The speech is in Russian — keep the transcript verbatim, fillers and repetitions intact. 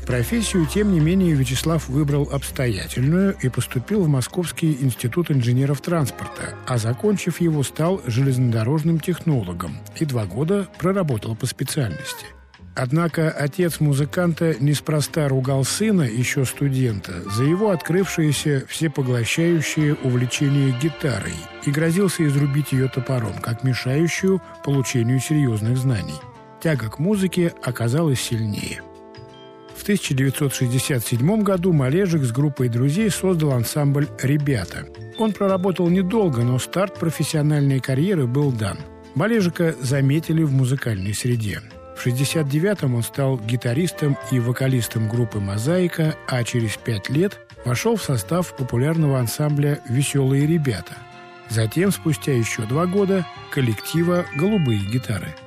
Профессию, тем не менее, Вячеслав выбрал обстоятельную и поступил в Московский институт инженеров транспорта, а, закончив его, стал железнодорожным технологом и два года проработал по специальности. Однако отец музыканта неспроста ругал сына, еще студента, за его открывшееся всепоглощающее увлечение гитарой и грозился изрубить ее топором, как мешающую получению серьезных знаний. Тяга к музыке оказалась сильнее. В тысяча девятьсот шестьдесят седьмом году Малежик с группой друзей создал ансамбль «Ребята». Он проработал недолго, но старт профессиональной карьеры был дан. Малежика заметили в музыкальной среде. В шестьдесят девятом он стал гитаристом и вокалистом группы «Мозаика», а через пять лет вошел в состав популярного ансамбля «Веселые ребята». Затем, спустя еще два года, коллектива «Голубые гитары».